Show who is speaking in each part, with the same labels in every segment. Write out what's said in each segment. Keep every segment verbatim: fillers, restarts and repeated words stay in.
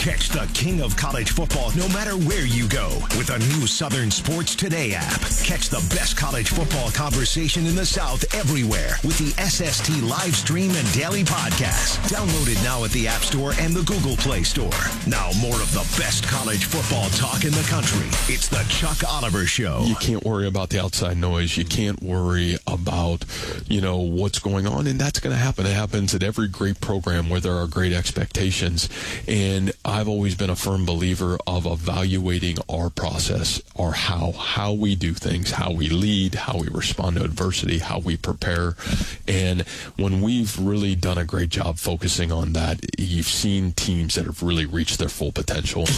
Speaker 1: Catch the king of college football no matter where you go with a new Southern Sports Today app. Catch the best college football conversation in the South everywhere with the S S T live stream and daily podcast. Download it now at the App Store and the Google Play Store. Now more of the best college football talk in the country. It's the Chuck Oliver Show.
Speaker 2: You can't worry about the outside noise. You can't worry about, you know, what's going on, and that's going to happen. It happens at every great program where there are great expectations, and I've always been a firm believer of evaluating our process, our how, how we do things, how we lead, how we respond to adversity, how we prepare. And when we've really done a great job focusing on that, you've seen teams that have really reached their full potential.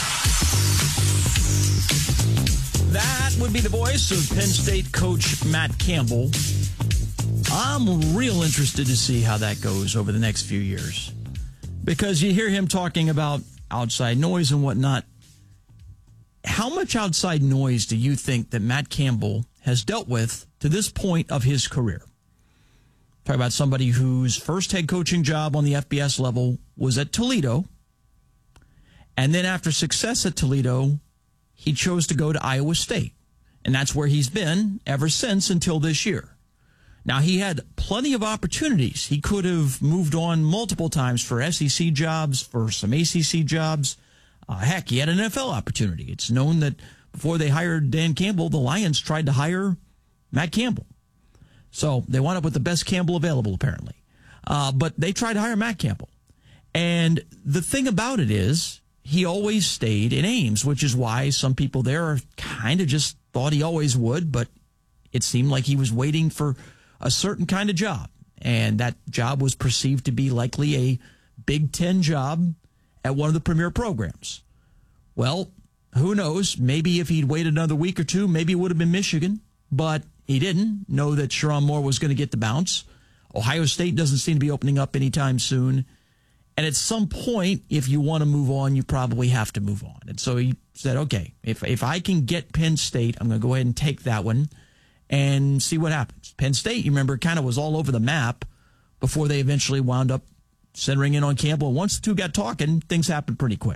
Speaker 3: That would be the voice of Penn State coach Matt Campbell. I'm real interested to see how that goes over the next few years, because you hear him talking about outside noise and whatnot. How much outside noise do you think that Matt Campbell has dealt with to this point of his career? Talk about somebody whose first head coaching job on the F B S level was at Toledo, and then after success at Toledo, he chose to go to Iowa State, and that's where he's been ever since until this year. Now, he had plenty of opportunities. He could have moved on multiple times for S E C jobs, for some A C C jobs. Uh, heck, he had an N F L opportunity. It's known that before they hired Dan Campbell, the Lions tried to hire Matt Campbell. So they wound up with the best Campbell available, apparently. Uh, but they tried to hire Matt Campbell. And the thing about it is, he always stayed in Ames, which is why some people there kind of just thought he always would, but it seemed like he was waiting for a certain kind of job. And that job was perceived to be likely a Big Ten job at one of the premier programs. Well, who knows? Maybe if he'd waited another week or two, maybe it would have been Michigan, but he didn't know that Sherrone Moore was going to get the bounce. Ohio State doesn't seem to be opening up anytime soon. And at some point, if you want to move on, you probably have to move on. And so he said, okay, if if I can get Penn State, I'm going to go ahead and take that one and see what happens. Penn State, you remember, kind of was all over the map before they eventually wound up centering in on Campbell. And once the two got talking, things happened pretty quick.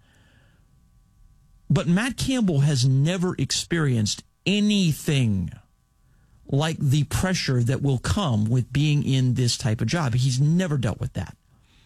Speaker 3: But Matt Campbell has never experienced anything like the pressure that will come with being in this type of job. He's never dealt with that.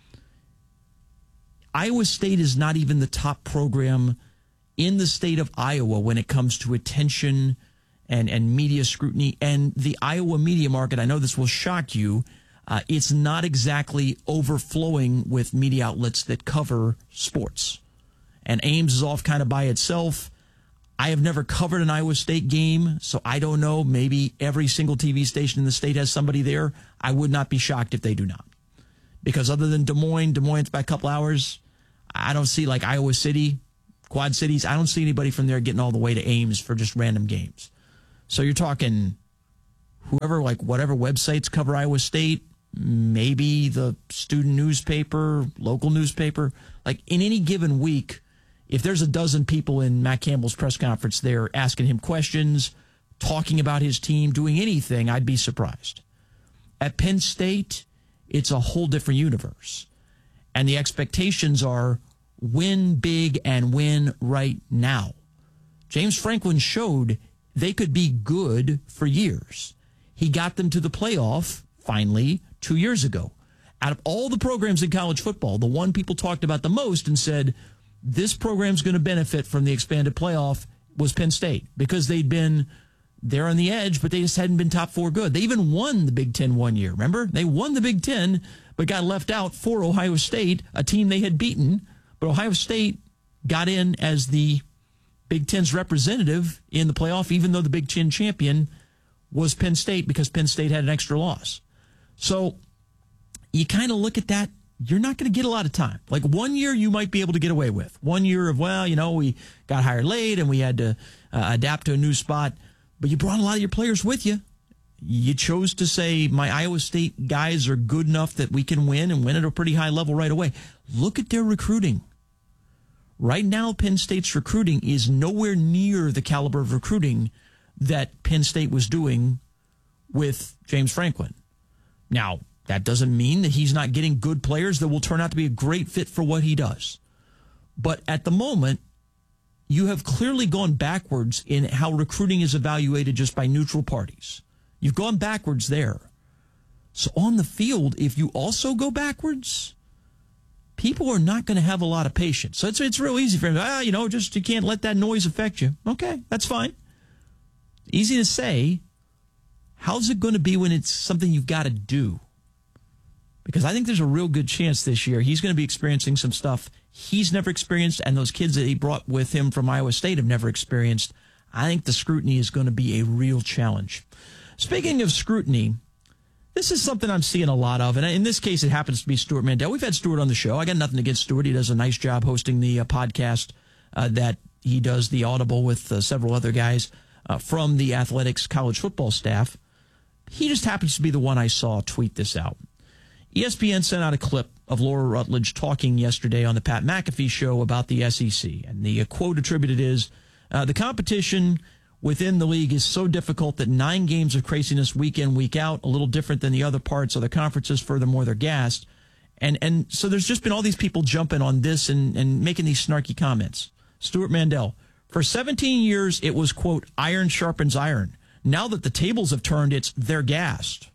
Speaker 3: Iowa State is not even the top program in the state of Iowa when it comes to attention and, and media scrutiny. And the Iowa media market, I know this will shock you, uh, it's not exactly overflowing with media outlets that cover sports. And Ames is off kind of by itself. I have never covered an Iowa State game, so I don't know. Maybe every single T V station in the state has somebody there. I would not be shocked if they do not. Because other than Des Moines, Des Moines by a couple hours, I don't see, like Iowa City, Quad Cities, I don't see anybody from there getting all the way to Ames for just random games. So you're talking whoever, like whatever websites cover Iowa State, maybe the student newspaper, local newspaper. Like in any given week, if there's a dozen people in Matt Campbell's press conference there asking him questions, talking about his team, doing anything, I'd be surprised. At Penn State, it's a whole different universe. And the expectations are win big and win right now. James Franklin showed they could be good for years. He got them to the playoff, finally, two years ago. Out of all the programs in college football, the one people talked about the most and said, this program's going to benefit from the expanded playoff was Penn State, because they'd been there on the edge, but they just hadn't been top four good. They even won the Big Ten one year, remember? They won the Big Ten, but got left out for Ohio State, a team they had beaten. But Ohio State got in as the Big Ten's representative in the playoff, even though the Big Ten champion was Penn State, because Penn State had an extra loss. So you kind of look at that, you're not going to get a lot of time. Like one year you might be able to get away with. One year of, well, you know, we got hired late and we had to uh, adapt to a new spot. But you brought a lot of your players with you. You chose to say, my Iowa State guys are good enough that we can win and win at a pretty high level right away. Look at their recruiting. Right now, Penn State's recruiting is nowhere near the caliber of recruiting that Penn State was doing with James Franklin. Now, that doesn't mean that he's not getting good players that will turn out to be a great fit for what he does. But at the moment, you have clearly gone backwards in how recruiting is evaluated just by neutral parties. You've gone backwards there. So on the field, if you also go backwards, people are not going to have a lot of patience. So it's, it's real easy for them. Ah, you know, just you can't let that noise affect you. Okay, that's fine. Easy to say. How's it going to be when it's something you've got to do? Because I think there's a real good chance this year he's going to be experiencing some stuff he's never experienced, and those kids that he brought with him from Iowa State have never experienced. I think the scrutiny is going to be a real challenge. Speaking of scrutiny, this is something I'm seeing a lot of, and in this case, it happens to be Stuart Mandel. We've had Stuart on the show. I got nothing against Stuart. He does a nice job hosting the uh, podcast uh, that he does, the Audible, with uh, several other guys uh, from the Athletics college football staff. He just happens to be the one I saw tweet this out. E S P N sent out a clip of Laura Rutledge talking yesterday on the Pat McAfee show about the S E C. And the uh, quote attributed is, uh, the competition within the league is so difficult that nine games of craziness week in, week out, a little different than the other parts of the conferences. Furthermore, they're gassed. And and so there's just been all these people jumping on this and, and making these snarky comments. Stuart Mandel, for seventeen years, it was, quote, iron sharpens iron. Now that the tables have turned, it's they're gassed.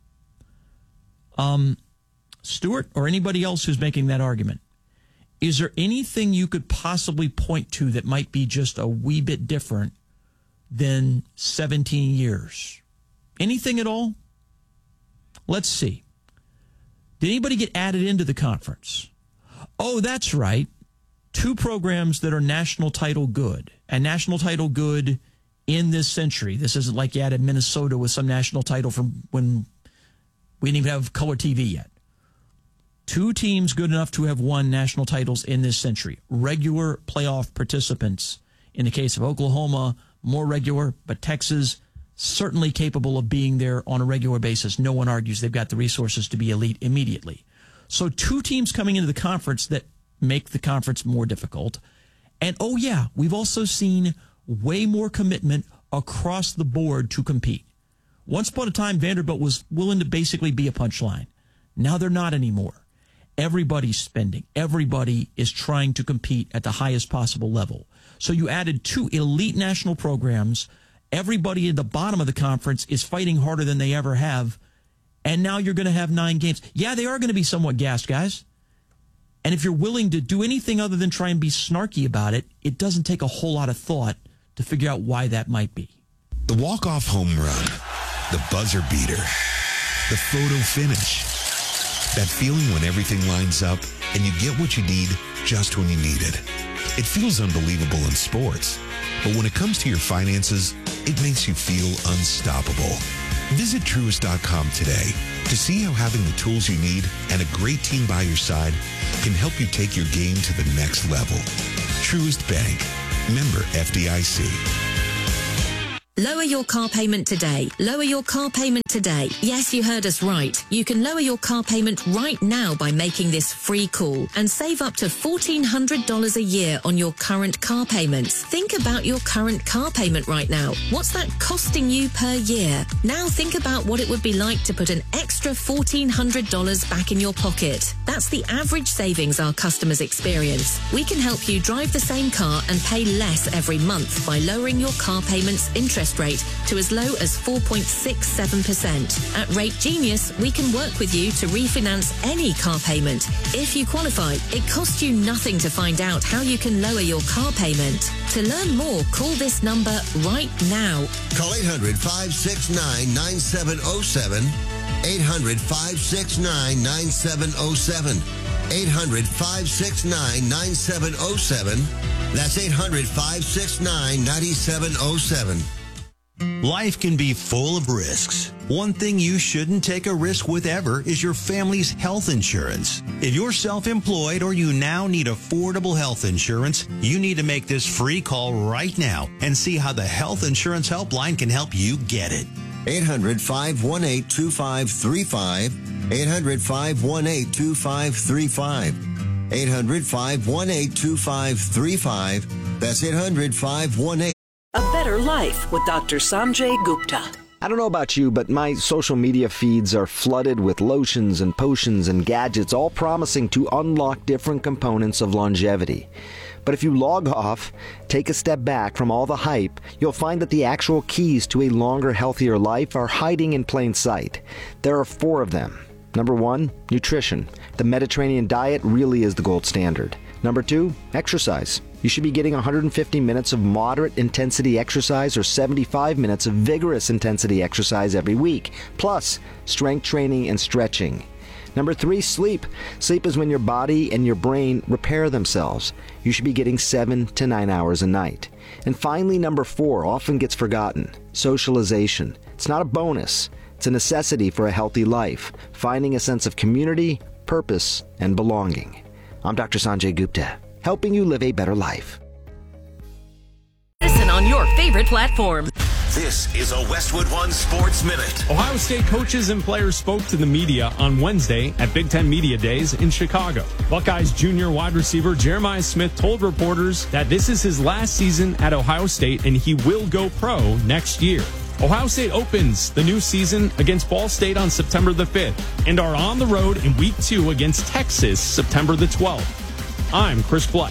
Speaker 3: Um, Stuart, or anybody else who's making that argument, is there anything you could possibly point to that might be just a wee bit different than seventeen years? Anything at all? Let's see. Did anybody get added into the conference? Oh, that's right. Two programs that are national title good, and national title good in this century. This isn't like you added Minnesota with some national title from when we didn't even have color T V yet. Two teams good enough to have won national titles in this century. Regular playoff participants. In the case of Oklahoma, more regular, but Texas certainly capable of being there on a regular basis. No one argues they've got the resources to be elite immediately. So two teams coming into the conference that make the conference more difficult. And, oh, yeah, we've also seen way more commitment across the board to compete. Once upon a time, Vanderbilt was willing to basically be a punchline. Now they're not anymore. Everybody's spending. Everybody is trying to compete at the highest possible level. So you added two elite national programs. Everybody at the bottom of the conference is fighting harder than they ever have. And now you're going to have nine games. Yeah, they are going to be somewhat gassed, guys. And if you're willing to do anything other than try and be snarky about it, it doesn't take a whole lot of thought to figure out why that might be.
Speaker 4: The walk-off home run, the buzzer beater, the photo finish. That feeling when everything lines up and you get what you need just when you need it. It feels unbelievable in sports, but when it comes to your finances, it makes you feel unstoppable. Visit Truist dot com today to see how having the tools you need and a great team by your side can help you take your game to the next level. Truist Bank. Member F D I C.
Speaker 5: Lower your car payment today. Lower your car payment today. Yes, you heard us right. You can lower your car payment right now by making this free call and save up to fourteen hundred dollars a year on your current car payments. Think about your current car payment right now. What's that costing you per year? Now think about what it would be like to put an extra fourteen hundred dollars back in your pocket. That's the average savings our customers experience. We can help you drive the same car and pay less every month by lowering your car payment's interest rate to as low as four point six seven percent. At Rate Genius, we can work with you to refinance any car payment. If you qualify, it costs you nothing to find out how you can lower your car payment. To learn more, call this number right now.
Speaker 6: Call eight hundred, five six nine, nine seven zero seven. eight hundred, five six nine, nine seven zero seven. eight hundred, five six nine, nine seven zero seven. That's eight hundred, five six nine, nine seven zero seven.
Speaker 7: Life can be full of risks. One thing you shouldn't take a risk with ever is your family's health insurance. If you're self-employed or you now need affordable health insurance, you need to make this free call right now and see how the Health Insurance Helpline can help you get it.
Speaker 6: eight hundred, five one eight, two five three five. eight hundred, five one eight, two five three five. eight hundred, five one eight, two five three five. That's eight hundred, five one eight.
Speaker 8: A better life with Doctor Sanjay Gupta. I don't know about you, but my social media feeds are flooded with lotions and potions and gadgets, all promising to unlock different components of longevity. But if you log off, take a step back from all the hype, you'll find that the actual keys to a longer, healthier life are hiding in plain sight. There are four of them. Number one, nutrition. The Mediterranean diet really is the gold standard. Number two, exercise. You should be getting one hundred fifty minutes of moderate intensity exercise or seventy-five minutes of vigorous intensity exercise every week, plus strength training and stretching. Number three, sleep. Sleep is when your body and your brain repair themselves. You should be getting seven to nine hours a night. And finally, number four, often gets forgotten, socialization. It's not a bonus. It's a necessity for a healthy life, finding a sense of community, purpose, and belonging. I'm Doctor Sanjay Gupta, helping you live a better life.
Speaker 9: Listen on your favorite platform.
Speaker 1: This is a Westwood One Sports Minute.
Speaker 10: Ohio State coaches and players spoke to the media on Wednesday at Big Ten Media Days in Chicago. Buckeyes junior wide receiver Jeremiah Smith told reporters that this is his last season at Ohio State and he will go pro next year. Ohio State opens the new season against Ball State on September the fifth and are on the road in week two against Texas September the twelfth. I'm Chris Black.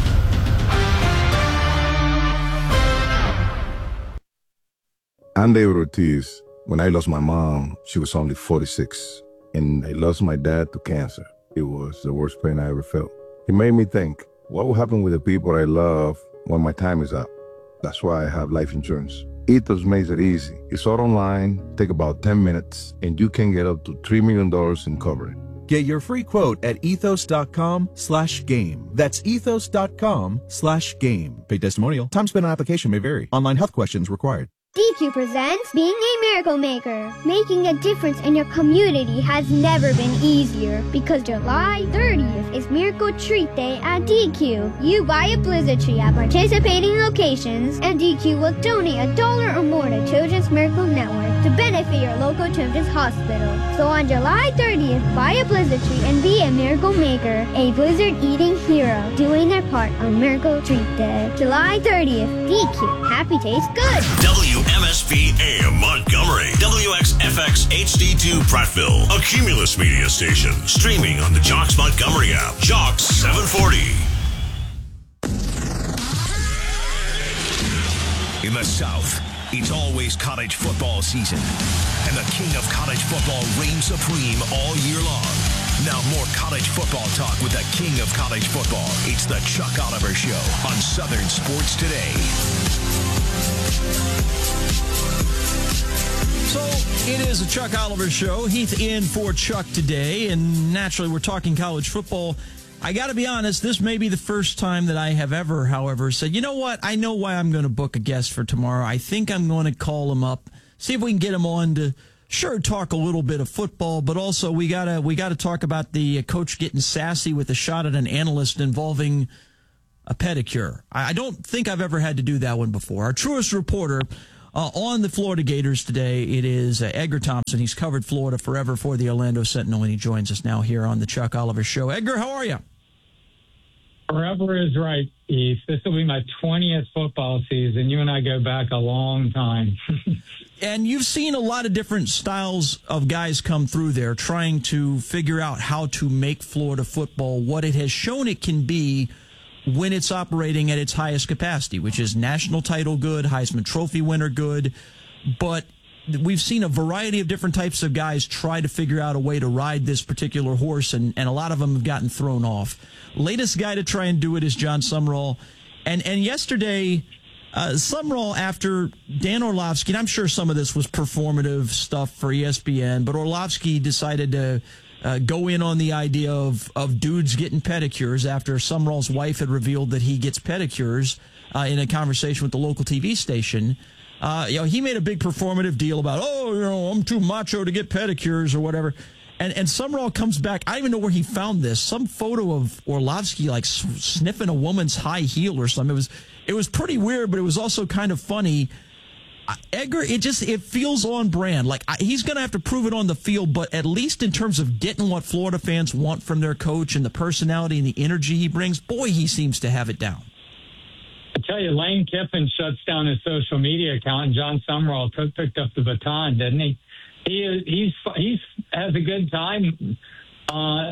Speaker 11: I'm David Ortiz. When I lost my mom, she was only forty-six, and I lost my dad to cancer. It was the worst pain I ever felt. It made me think, what will happen with the people I love when my time is up? That's why I have life insurance. Ethos makes it easy. It's all online, take about ten minutes, and you can get up to three million dollars in coverage.
Speaker 12: Get your free quote at ethos.com slash game. That's ethos.com slash game. Paid testimonial. Time spent on application may vary. Online health questions required.
Speaker 13: D Q presents Being a Miracle Maker. Making a difference in your community has never been easier because July thirtieth is Miracle Treat Day at D Q. You buy a blizzard tree at participating locations and D Q will donate a dollar or more to Children's Miracle Network to benefit your local children's hospital. So on July thirtieth, buy a blizzard tree and be a miracle maker, a blizzard-eating hero doing their part on Miracle Treat Day. July thirtieth, D Q. Happy tastes good.
Speaker 1: W M S P A M Montgomery, W X F X H D two Prattville, a Cumulus media station, streaming on the Jocks Montgomery app. Jocks seven forty. In the South, it's always college football season, and the king of college football reigns supreme all year long. Now more college football talk with the king of college football. It's the Chuck Oliver Show on Southern Sports Today.
Speaker 3: So it is a Chuck Oliver Show. Heath in for Chuck today, and naturally we're talking college football. I got to be honest, this may be the first time that I have ever, however, said, you know what, I know why I'm going to book a guest for tomorrow. I think I'm going to call him up, see if we can get him on to, sure, talk a little bit of football, but also we got to we got to talk about the coach getting sassy with a shot at an analyst involving a pedicure. I don't think I've ever had to do that one before. Our truest reporter uh, on the Florida Gators today, it is uh, Edgar Thompson. He's covered Florida forever for the Orlando Sentinel, and he joins us now here on the Chuck Oliver Show. Edgar, how are you?
Speaker 14: Forever is right, Heath. This will be my twentieth football season. You and I go back a long time.
Speaker 3: And you've seen a lot of different styles of guys come through there trying to figure out how to make Florida football what it has shown it can be when it's operating at its highest capacity, which is national title good, Heisman Trophy winner good. But we've seen a variety of different types of guys try to figure out a way to ride this particular horse, and, and a lot of them have gotten thrown off. Latest guy to try and do it is Jon Sumrall. And, and yesterday, uh, Sumrall, after Dan Orlovsky, and I'm sure some of this was performative stuff for E S P N, but Orlovsky decided to uh, go in on the idea of, of dudes getting pedicures after Sumrall's wife had revealed that he gets pedicures uh, in a conversation with the local T V station. Uh, you know, he made a big performative deal about, oh, you know, I'm too macho to get pedicures or whatever. And and Sumrall comes back. I don't even know where he found this. Some photo of Orlovsky like sniffing a woman's high heel or something. It was it was pretty weird, but it was also kind of funny. Uh, Edgar, it just it feels on brand. Like I, he's going to have to prove it on the field, but at least in terms of getting what Florida fans want from their coach and the personality and the energy he brings, boy, he seems to have it down.
Speaker 14: tell you, Lane Kiffin shuts down his social media account, and John Summerall took, picked up the baton, didn't he? He is, he's he's has a good time, uh,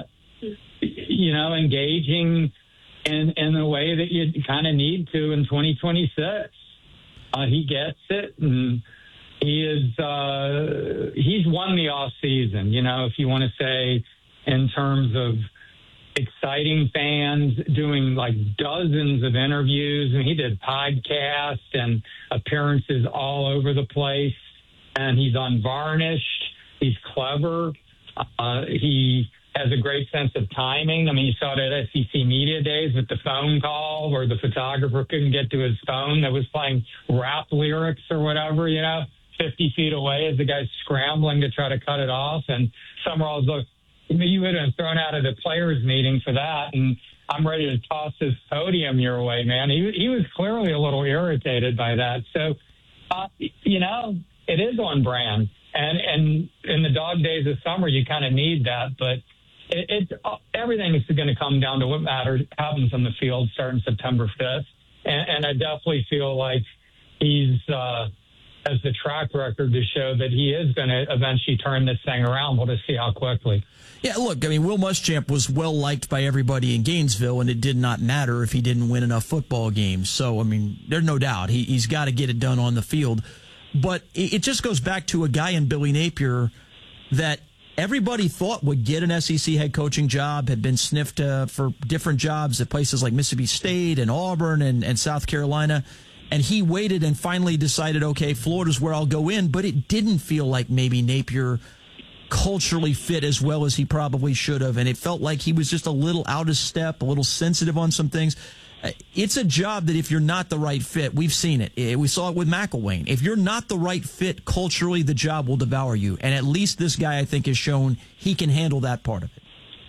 Speaker 14: you know, engaging in in the way that you kind of need to in twenty twenty-six. Uh, he gets it, and he is uh, he's won the off season. You know, if you want to say in terms of exciting fans, doing like dozens of interviews, and he did podcasts and appearances all over the place. And he's unvarnished. He's clever. Uh, he has a great sense of timing. I mean, you saw it at S E C Media Days with the phone call where the photographer couldn't get to his phone that was playing rap lyrics or whatever, you know, fifty feet away as the guy's scrambling to try to cut it off. And Summerall's look, you would have been thrown out of the players' meeting for that. And I'm ready to toss this podium your way, man. He, he was clearly a little irritated by that. So, uh, you know, it is on brand. And, and in the dog days of summer, you kind of need that. But it, it everything is going to come down to what matters happens on the field starting September fifth. And, and I definitely feel like he's uh, has the track record to show that he is going to eventually turn this thing around. We'll just see how quickly.
Speaker 3: Yeah, look, I mean, Will Muschamp was well-liked by everybody in Gainesville, and it did not matter if he didn't win enough football games. So, I mean, there's no doubt he, he's got to get it done on the field. But it just goes back to a guy in Billy Napier that everybody thought would get an S E C head coaching job, had been sniffed uh, for different jobs at places like Mississippi State and Auburn and, and South Carolina. And he waited and finally decided, okay, Florida's where I'll go in. But it didn't feel like maybe Napier culturally fit as well as he probably should have. And it felt like he was just a little out of step, a little sensitive on some things. It's a job that if you're not the right fit, we've seen it. We saw it with McElwain. If you're not the right fit culturally, the job will devour you. And at least this guy, I think, has shown he can handle that part of it.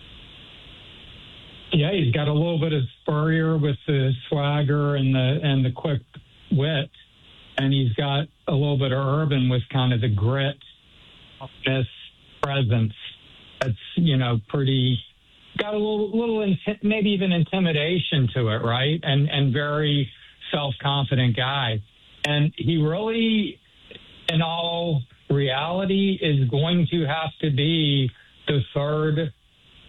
Speaker 14: Yeah, he's got a little bit of Spurrier with the swagger and the and the quick wit, and he's got a little bit of Urban with kind of the grit, this presence. That's, you know, pretty. Got a little, little inti- maybe even intimidation to it, right? And and very self-confident guy. And he really, in all reality, is going to have to be the third, I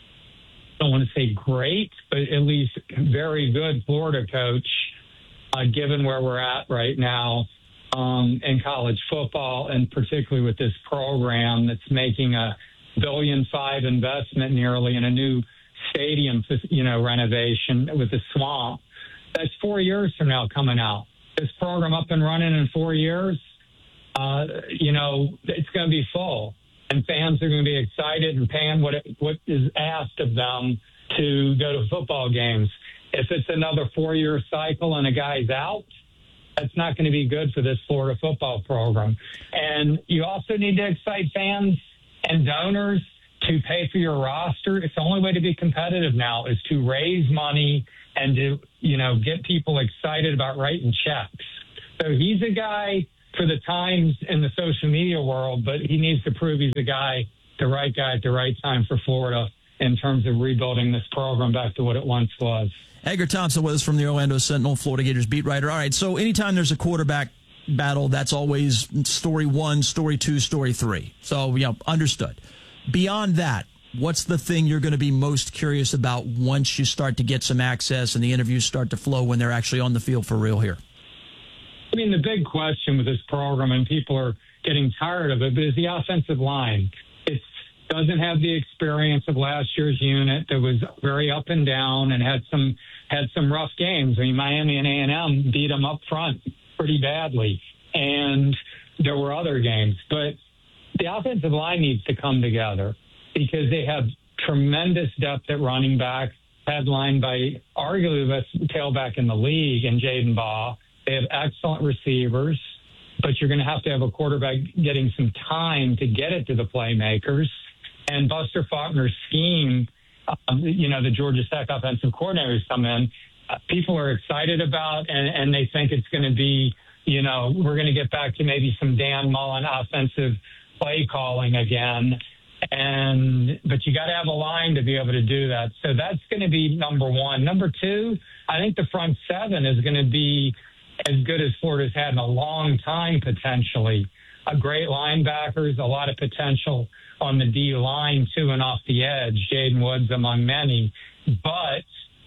Speaker 14: don't want to say great, but at least very good Florida coach, uh, given where we're at right now um, in college football, and particularly with this program that's making a billion five investment nearly in a new stadium, you know, renovation with the swamp. That's four years from now coming out. This program up and running in four years, uh, you know, it's going to be full, and fans are going to be excited and paying what it, what is asked of them to go to football games. If it's another four-year cycle and a guy's out, that's not going to be good for this Florida football program. And you also need to excite fans and donors to pay for your roster. It's the only way to be competitive now is to raise money and to, you know, get people excited about writing checks. So he's a guy for the times in the social media world, but he needs to prove he's the guy, the right guy at the right time for Florida in terms of rebuilding this program back to what it once was.
Speaker 3: Edgar Thompson with us from the Orlando Sentinel, Florida Gators beat writer. All right, so anytime there's a quarterback battle, that's always story one, story two, story three. So, you know, understood. Beyond that, what's the thing you're going to be most curious about once you start to get some access and the interviews start to flow when they're actually on the field for real here?
Speaker 14: I mean, the big question with this program, and people are getting tired of it, but is the offensive line. It doesn't have the experience of last year's unit that was very up and down and had some had some rough games. I mean, Miami and A and M beat them up front pretty badly, and there were other games, but the offensive line needs to come together because they have tremendous depth at running back, headlined by arguably the best tailback in the league in Jaden Baugh. They have excellent receivers, but you're going to have to have a quarterback getting some time to get it to the playmakers. And Buster Faulkner's scheme, um, you know, the Georgia Tech offensive coordinators come in, uh, people are excited about, and, and they think it's going to be, you know, we're going to get back to maybe some Dan Mullen offensive play calling again. And but you got to have a line to be able to do that. So that's going to be number one. Number two, I think the front seven is going to be as good as Florida's had in a long time, potentially. A great linebackers, a lot of potential on the D line too, and off the edge, Jaden Woods among many. But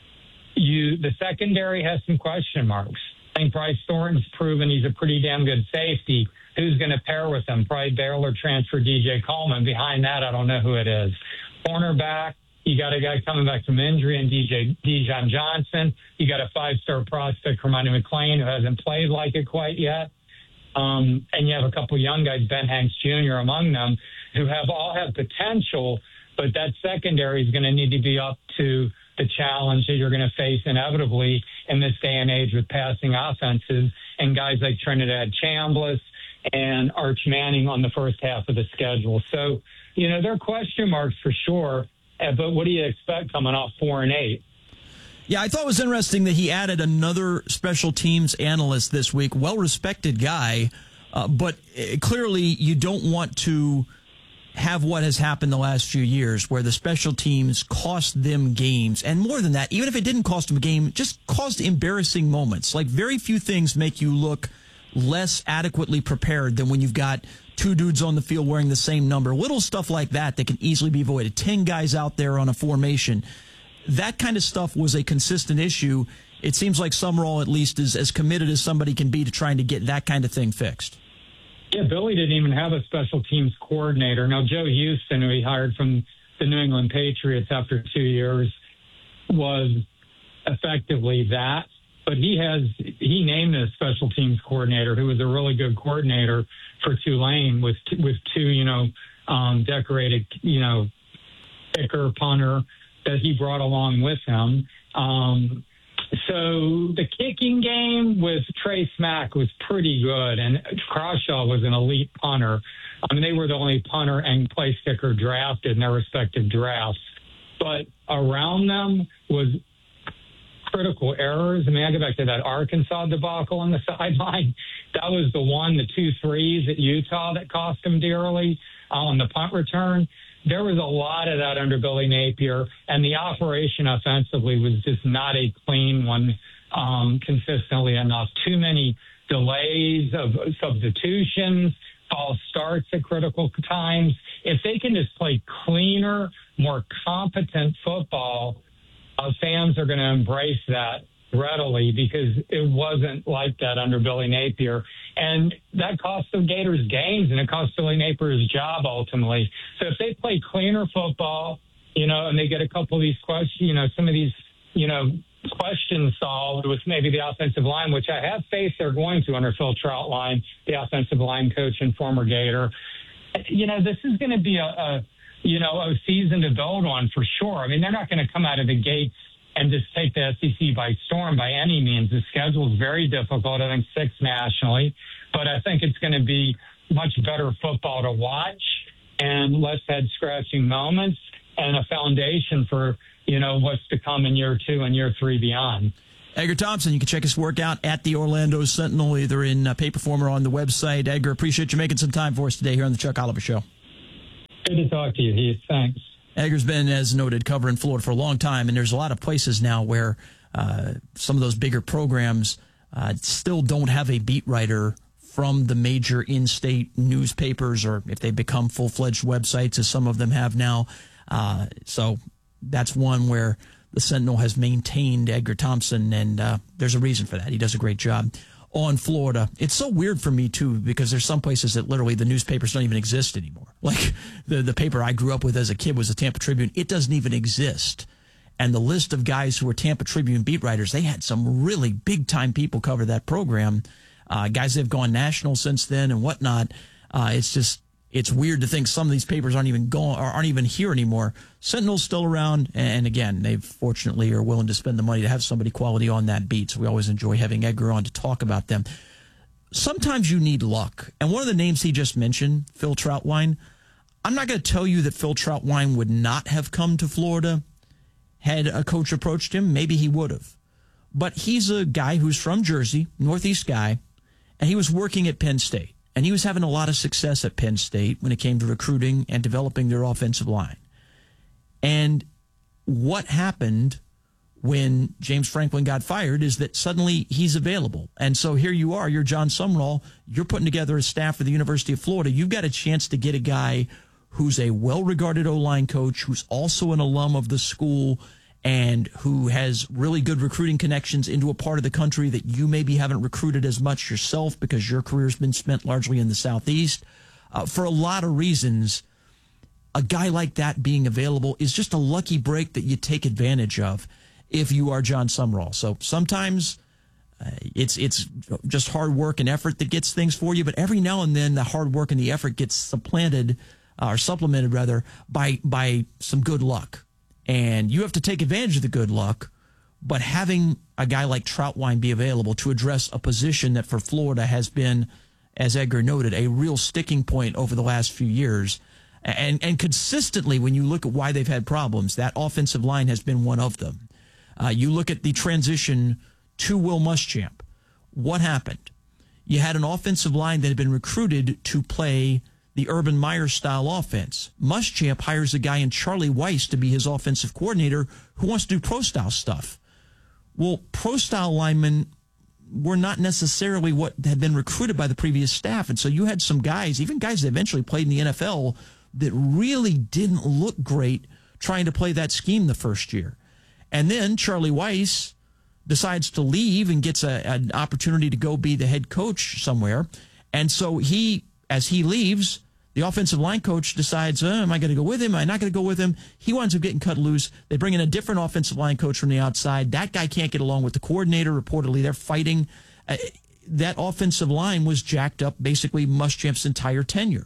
Speaker 14: you, the secondary has some question marks. I think Bryce Thornton's proven he's a pretty damn good safety. Who's going to pair with him? Probably Baylor transfer D J Coleman. Behind that, I don't know who it is. Cornerback, you got a guy coming back from injury and D J Dijon Johnson. You got a five-star prospect, Hermione McLean, who hasn't played like it quite yet. Um, and you have a couple young guys, Ben Hanks Junior among them, who have all have potential, but that secondary is going to need to be up to the challenge that you're going to face inevitably in this day and age with passing offenses and guys like Trinidad Chambliss and Arch Manning on the first half of the schedule. So, you know, there are question marks for sure, but what do you expect coming off four and eight?
Speaker 3: Yeah, I thought it was interesting that he added another special teams analyst this week. Well-respected guy, uh, but clearly you don't want to have what has happened the last few years where the special teams cost them games. And more than that, even if it didn't cost them a game, just caused embarrassing moments. Like, very few things make you look less adequately prepared than when you've got two dudes on the field wearing the same number. Little stuff like that that can easily be avoided. Ten guys out there on a formation. That kind of stuff was a consistent issue. It seems like Summerall at least is as committed as somebody can be to trying to get that kind of thing fixed.
Speaker 14: Yeah, Billy didn't even have a special teams coordinator. Now, Joe Houston, who he hired from the New England Patriots after two years, was effectively that. But he has he named a special teams coordinator who was a really good coordinator for Tulane with with two, you know, um, decorated, you know, kicker, punter that he brought along with him. Um, so the kicking game with Trey Smack was pretty good, and Crawshaw was an elite punter. I mean, they were the only punter and place kicker drafted in their respective drafts. But around them was critical errors. I mean, I go back to that Arkansas debacle on the sideline. That was the one, the two threes at Utah that cost them dearly uh, on the punt return. There was a lot of that under Billy Napier, and the operation offensively was just not a clean one um, consistently enough. Too many delays of substitutions, false starts at critical times. If they can just play cleaner, more competent football, uh, fans are going to embrace that readily because it wasn't like that under Billy Napier. And that cost the Gators games, and it cost Billy Napier his job ultimately. So if they play cleaner football, you know, and they get a couple of these questions, you know, some of these, you know, questions solved with maybe the offensive line, which I have faith they're going to under Phil Troutline, the offensive line coach and former Gator. You know, this is going to be a, a, you know, a season to build on for sure. I mean, they're not going to come out of the gates and just take the S E C by storm by any means. The schedule is very difficult. I think six nationally, but I think it's going to be much better football to watch and less head-scratching moments and a foundation for, you know, what's to come in year two and year three beyond.
Speaker 3: Edgar Thompson, you can check his work out at the Orlando Sentinel, either in uh, paper form or on the website. Edgar, appreciate you making some time for us today here on the Chuck Oliver Show.
Speaker 14: Good to talk to you, Heath. Thanks.
Speaker 3: Edgar's been, as noted, covering Florida for a long time, and there's a lot of places now where uh, some of those bigger programs uh, still don't have a beat writer from the major in-state newspapers, or if they become full-fledged websites, as some of them have now. Uh, so that's one where the Sentinel has maintained Edgar Thompson, and uh, there's a reason for that. He does a great job on Florida. It's so weird for me, too, because there's some places that literally the newspapers don't even exist anymore. Like the, the paper I grew up with as a kid was the Tampa Tribune. It doesn't even exist. And the list of guys who were Tampa Tribune beat writers, they had some really big-time people cover that program. Uh, guys that have gone national since then and whatnot. Uh, it's just, it's weird to think some of these papers aren't even going, or aren't even here anymore. Sentinel's still around, and again, they fortunately are willing to spend the money to have somebody quality on that beat. So we always enjoy having Edgar on to talk about them. Sometimes you need luck, and one of the names he just mentioned, Phil Troutline. I'm not going to tell you that Phil Troutline would not have come to Florida had a coach approached him. Maybe he would have, but he's a guy who's from Jersey, Northeast guy, and he was working at Penn State. And he was having a lot of success at Penn State when it came to recruiting and developing their offensive line. And what happened when James Franklin got fired is that suddenly he's available. And so here you are, you're John Sumrall, you're putting together a staff for the University of Florida. You've got a chance to get a guy who's a well-regarded O-line coach, who's also an alum of the school, and who has really good recruiting connections into a part of the country that you maybe haven't recruited as much yourself because your career's been spent largely in the Southeast. Uh, for a lot of reasons, a guy like that being available is just a lucky break that you take advantage of if you are John Sumrall. So sometimes uh, it's it's just hard work and effort that gets things for you, but every now and then the hard work and the effort gets supplanted, uh, or supplemented rather, by by some good luck. And you have to take advantage of the good luck, but having a guy like Troutwine be available to address a position that for Florida has been, as Edgar noted, a real sticking point over the last few years. And, and consistently, when you look at why they've had problems, that offensive line has been one of them. Uh, you look at the transition to Will Muschamp. What happened? You had an offensive line that had been recruited to play the Urban Meyer style offense. Muschamp hires a guy in Charlie Weiss to be his offensive coordinator who wants to do pro style stuff. Well, pro style linemen were not necessarily what had been recruited by the previous staff. And so you had some guys, even guys that eventually played in the N F L, that really didn't look great trying to play that scheme the first year. And then Charlie Weiss decides to leave and gets a, an opportunity to go be the head coach somewhere. And so he, as he leaves, the offensive line coach decides, oh, am I going to go with him? Am I not going to go with him? He winds up getting cut loose. They bring in a different offensive line coach from the outside. That guy can't get along with the coordinator. Reportedly, they're fighting. Uh, that offensive line was jacked up basically Muschamp's entire tenure.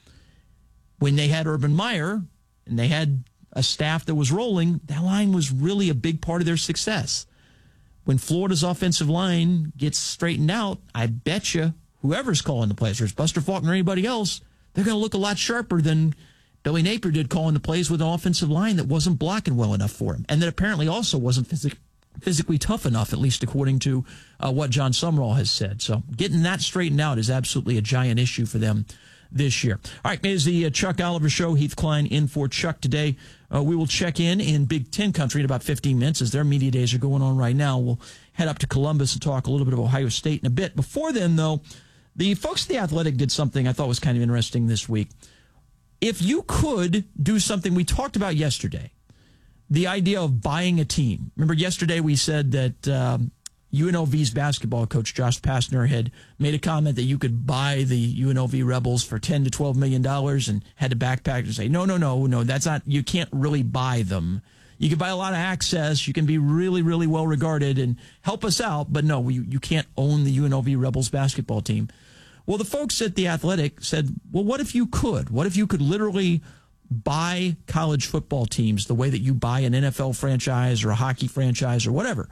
Speaker 3: When they had Urban Meyer and they had a staff that was rolling, that line was really a big part of their success. When Florida's offensive line gets straightened out, I bet you whoever's calling the plays, whether it's Buster Faulkner or anybody else, they're going to look a lot sharper than Billy Napier did calling the plays with an offensive line that wasn't blocking well enough for him, and that apparently also wasn't phys- physically tough enough, at least according to uh, what John Sumrall has said. So getting that straightened out is absolutely a giant issue for them this year. All right, here's the uh, Chuck Oliver Show. Heath Klein in for Chuck today. Uh, we will check in in Big Ten country in about fifteen minutes as their media days are going on right now. We'll head up to Columbus and talk a little bit of Ohio State in a bit. Before then, though, the folks at The Athletic did something I thought was kind of interesting this week. If you could do something we talked about yesterday, the idea of buying a team. Remember yesterday we said that um, U N L V's basketball coach, Josh Pastner, had made a comment that you could buy the U N L V Rebels for ten to twelve million dollars and had to backpack and say, no, no, no, no, that's not, you can't really buy them. You can buy a lot of access. You can be really, really well regarded and help us out. But no, you, you can't own the U N L V Rebels basketball team. Well, the folks at The Athletic said, well, what if you could? What if you could literally buy college football teams the way that you buy an N F L franchise or a hockey franchise or whatever?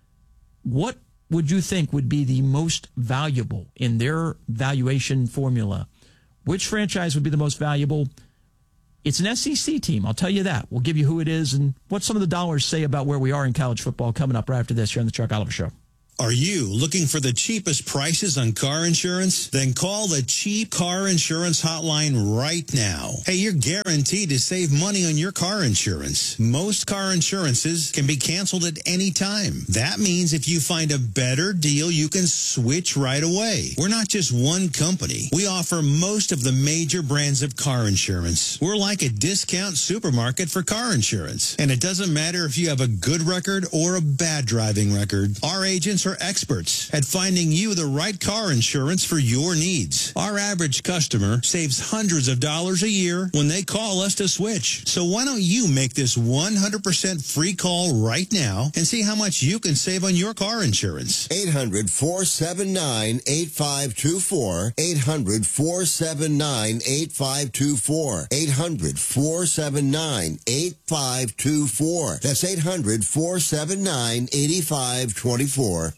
Speaker 3: What would you think would be the most valuable in their valuation formula? Which franchise would be the most valuable? It's an S E C team, I'll tell you that. We'll give you who it is and what some of the dollars say about where we are in college football coming up right after this here on the Chuck Oliver Show.
Speaker 7: Are you looking for the cheapest prices on car insurance? Then call the Cheap Car Insurance Hotline right now. Hey, you're guaranteed to save money on your car insurance. Most car insurances can be canceled at any time. That means if you find a better deal, you can switch right away. We're not just one company. We offer most of the major brands of car insurance. We're like a discount supermarket for car insurance. And it doesn't matter if you have a good record or a bad driving record. Our agents are experts at finding you the right car insurance for your needs. Our average customer saves hundreds of dollars a year when they call us to switch. So why don't you make this one hundred percent free call right now and see how much you can save on your car insurance?
Speaker 6: eight hundred, four seven nine, eight five two four. eight hundred, four seven nine, eight five two four. eight hundred, four seven nine, eight five two four. That's eight hundred, four seven nine, eight five two four.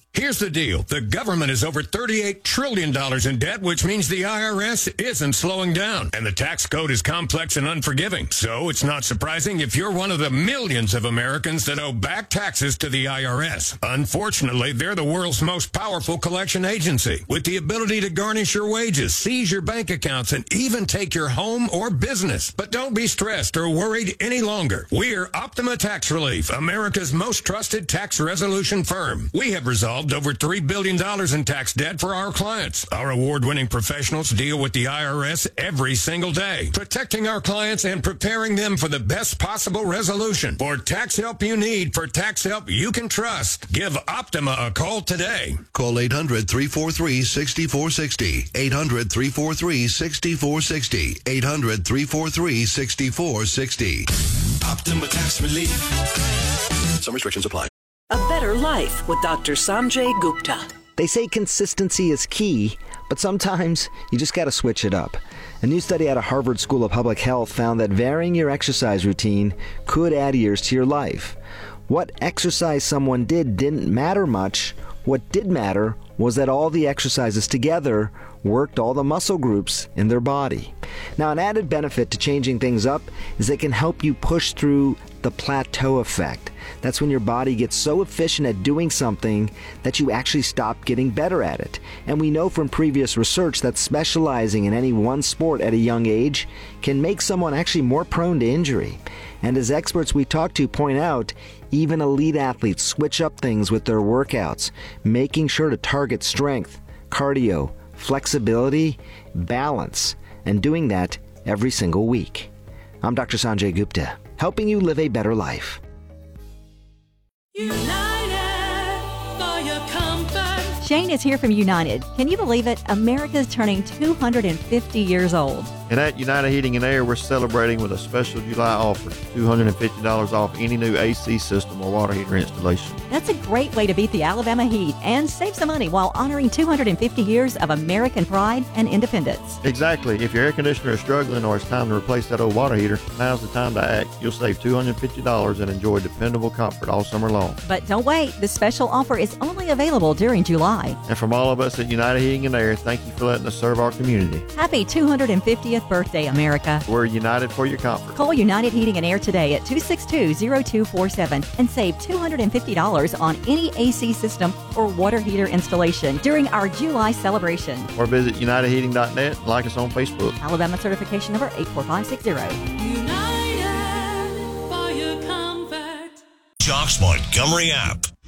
Speaker 15: Here's the deal. The government is over thirty-eight trillion dollars in debt, which means the I R S isn't slowing down. And the tax code is complex and unforgiving. So it's not surprising if you're one of the millions of Americans that owe back taxes to the I R S. Unfortunately, they're the world's most powerful collection agency, with the ability to garnish your wages, seize your bank accounts, and even take your home or business. But don't be stressed or worried any longer. We're Optima Tax Relief, America's most trusted tax resolution firm. We have resolved over three billion dollars in tax debt for our clients. Our award-winning professionals deal with the I R S every single day, protecting our clients and preparing them for the best possible resolution. For tax help you need, for tax help you can trust, give Optima a call today.
Speaker 6: Call eight hundred, three four three, six four six zero. eight hundred, three four three, six four six zero. eight hundred, three four three, six four six zero.
Speaker 1: Optima Tax Relief. Some restrictions apply.
Speaker 9: A better life with Doctor Sanjay Gupta.
Speaker 8: They say consistency is key, but sometimes you just got to switch it up. A new study out of Harvard School of Public Health found that varying your exercise routine could add years to your life. What exercise someone did didn't matter much. What did matter was that all the exercises together worked all the muscle groups in their body. Now, an added benefit to changing things up is they can help you push through the plateau effect. That's when your body gets so efficient at doing something that you actually stop getting better at it. And we know from previous research that specializing in any one sport at a young age can make someone actually more prone to injury. And as experts we talk to point out, even elite athletes switch up things with their workouts, making sure to target strength, cardio, flexibility, balance, and doing that every single week. I'm Doctor Sanjay Gupta, helping you live a better life.
Speaker 16: United for your comfort.
Speaker 17: Shane is here from United. Can you believe it? America's turning two hundred fifty years old.
Speaker 18: And at United Heating and Air, we're celebrating with a special July offer, two hundred fifty dollars off any new A C system or water heater installation.
Speaker 17: That's a great way to beat the Alabama heat and save some money while honoring two hundred fifty years of American pride and independence.
Speaker 18: Exactly. If your air conditioner is struggling or it's time to replace that old water heater, now's the time to act. You'll save two hundred fifty dollars and enjoy dependable comfort all summer long.
Speaker 17: But don't wait. The special offer is only available during July.
Speaker 18: And from all of us at United Heating and Air, thank you for letting us serve our community.
Speaker 17: Happy two hundred fiftieth birthday, America.
Speaker 18: We're united for your comfort.
Speaker 17: Call United Heating and Air today at two six two, zero two four seven and save two hundred fifty dollars on any A C system or water heater installation during our July celebration.
Speaker 18: Or visit United Heating dot net and like us on Facebook.
Speaker 17: Alabama certification number eight four five six zero.
Speaker 16: United for your comfort.
Speaker 1: Jock's Montgomery app.